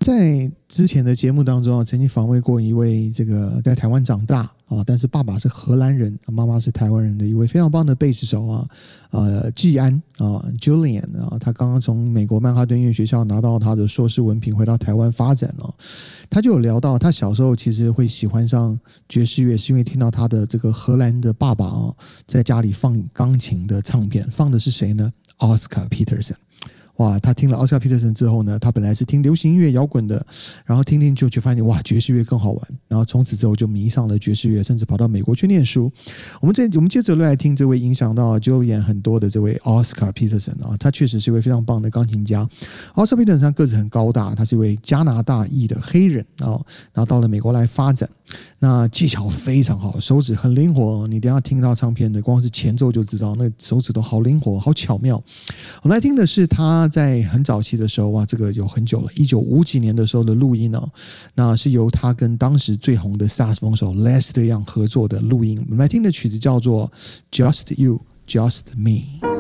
在之前的节目当中曾经访问过一位这个在台湾长大但是爸爸是荷兰人，妈妈是台湾人的一位非常棒的贝斯手季安Julian 他刚刚从美国曼哈顿音乐学校拿到他的硕士文凭，回到台湾发展他就有聊到他小时候其实会喜欢上爵士乐，是因为听到他的这个荷兰的爸爸在家里放钢琴的唱片，放的是谁呢？ Oscar Peterson。哇，他听了 Oscar Peterson 之后呢，他本来是听流行音乐摇滚的，然后听听就发现哇，爵士乐更好玩，然后从此之后就迷上了爵士乐，甚至跑到美国去念书。我们接着来听这位影响到 Julian 很多的这位 Oscar Peterson 他确实是一位非常棒的钢琴家。Oscar Peterson 他个子很高大，他是一位加拿大裔的黑人然后到了美国来发展，那技巧非常好，手指很灵活，你等一下听到唱片的光是前奏就知道那手指都好灵活好巧妙。我们来听的是他在很早期的时候这个有很久了，1950几年的时候的录音那是由他跟当时最红的萨克斯风手 Lester Young 合作的录音。我们来听的曲子叫做 Just You Just Me。